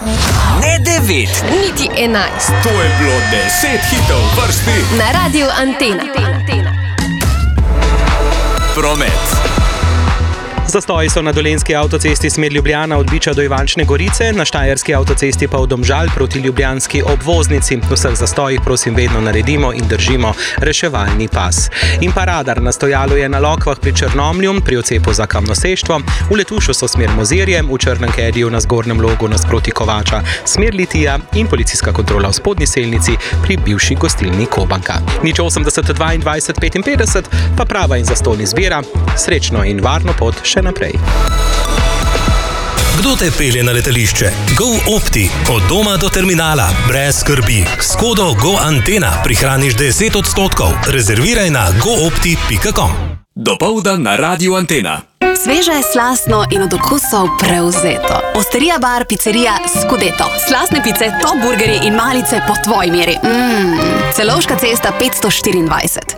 Ne 9, niti 11. To je bilo 10 hitov vrsti Na Radiu Antena. Promet. Zastoji so na dolenjski avtocesti smer Ljubljana od Biča do Ivančne Gorice, na štajerski avtocesti pa od Domžal proti ljubljanski obvoznici. V vseh zastojih prosim vedno naredimo in držimo reševalni pas. In pa radar na stojalu je na Lokvah pri Črnomlju, pri odcepu za kamnoseštvo, v Letušu so smer Mozirje, v Črnem Kediju na Zgornjem Logu nasproti Kovača smer Litija in policijska kontrola v Spodnji Selnici pri bivši gostilni Kobanka. 080 22 55 pa prava in zastonj izbira. Srečno in varno pot še naprej. Kdo te pelje na letališče? GoOpti. Od doma do terminala. Brez skrbi. S kodo GoAntena prihraniš 10%. Rezerviraj na goopti.com. Dopoldan na Radiu Antena. Sveže, slastno in od okusov prevzeto. Osterija bar, pizzerija Scudeto. Slastne pice, top burgeri in malice po tvoji meri. Celovška cesta 524.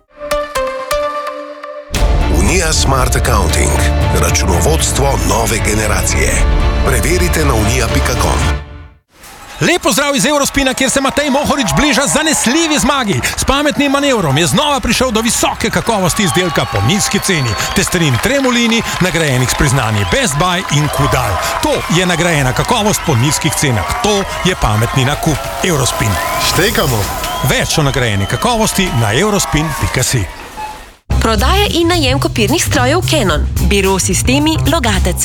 Unija Smart Accounting. Računovodstvo nove generacije. Preverite na unija.com. Lep pozdrav iz Eurospina, kjer se Matej Mohorič bliža zanesljivi zmagi. S pametnim manevrom je znova prišel do visoke kakovosti izdelka po nizki ceni. Testerin Tremolini, nagrajenih s priznanji Best Buy in Kudal. To je nagrajena kakovost po nizkih cenah. To je pametni nakup. Eurospin. Štekamo. Več o nagrajeni kakovosti na eurospin.si. Prodaja in najem kopirnih strojev Canon. Biro Sistemi Logatec.